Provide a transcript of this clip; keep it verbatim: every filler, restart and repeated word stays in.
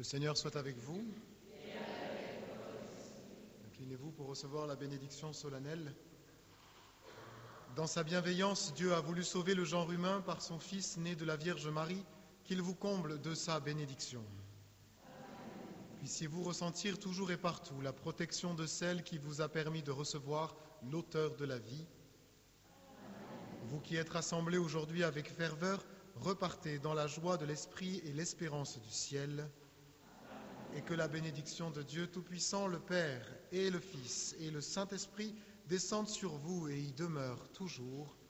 Le Seigneur soit avec vous. Inclinez-vous pour recevoir la bénédiction solennelle. Dans sa bienveillance, Dieu a voulu sauver le genre humain par son Fils né de la Vierge Marie, qu'il vous comble de sa bénédiction. Puissiez-vous ressentir toujours et partout la protection de celle qui vous a permis de recevoir l'auteur de la vie. Vous qui êtes rassemblés aujourd'hui avec ferveur, repartez dans la joie de l'Esprit et l'espérance du ciel. Et que la bénédiction de Dieu Tout-Puissant, le Père et le Fils et le Saint-Esprit descendent sur vous et y demeurent toujours.